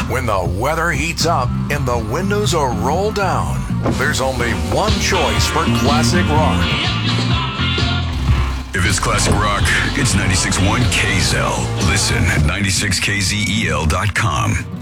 When the weather heats up and the windows are rolled down, there's only one choice for classic rock. If it's classic rock, it's 96.1 KZEL. Listen at 96kzel.com.